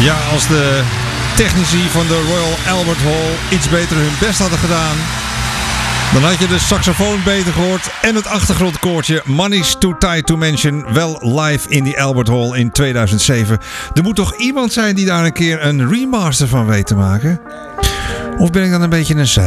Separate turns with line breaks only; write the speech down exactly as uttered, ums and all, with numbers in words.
Ja, als de technici van de Royal Albert Hall iets beter hun best hadden gedaan, dan had je de saxofoon beter gehoord en het achtergrondkoortje Money's Too Tight to Mention wel live in die Albert Hall in tweeduizend zeven. Er moet toch iemand zijn die daar een keer een remaster van weet te maken? Of ben ik dan een beetje een